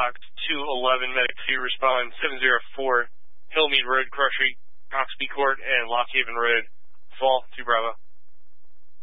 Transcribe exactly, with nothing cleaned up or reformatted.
Cox two eleven, Medic two, respond seven zero four, Hillmead Road, Crush Street, Coxby Court, and Lock Haven Road, Fall, two Bravo.